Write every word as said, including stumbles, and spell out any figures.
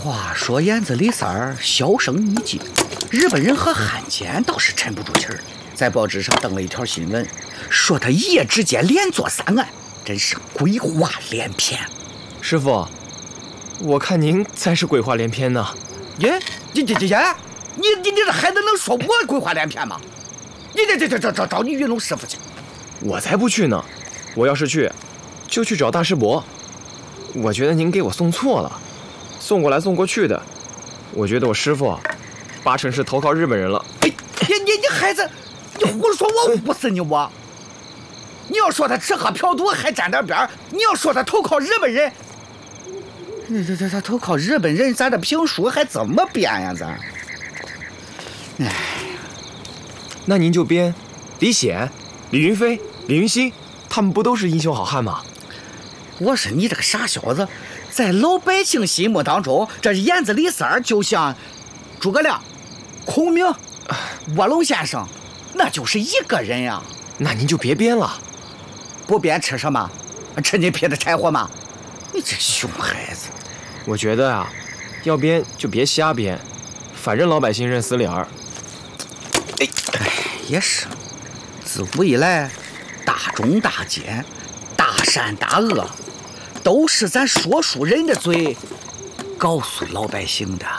话说燕子李三儿销声匿迹，日本人和汉奸倒是沉不住气儿，在报纸上登了一条新闻，说他一夜之间连做三案，真是鬼话连篇。 师傅，我看您才是鬼话连篇呢。 耶，你这这这，你你你这孩子能说我鬼话连篇吗？你这这这这找找你云龙师傅去。 我才不去呢，我要是去，就去找大师伯。我觉得您给我送错了，送过来送过去的，我觉得我师傅八成是投靠日本人了。 哎，你你你孩子，你胡说，我捂死你我！你要说他吃喝嫖赌还沾点边，你要说他投靠日本人，你这这他投靠日本人，咱这评书还怎么编呀？咱，哎， 那您就编李显、李云飞、李云熙，他们不都是英雄好汉吗？ 我说你这个傻小子，在老百姓心目当中，这燕子李三儿就像诸葛亮、孔明、卧龙先生，那就是一个人呀。 那您就别编了。 不编吃什么？吃你劈的柴火吗？你这熊孩子！ 我觉得啊，要编就别瞎编，反正老百姓认死理儿。 哎哎，也是，自古以来，大忠大奸、大善大恶，都是咱说书人的嘴告诉老百姓的。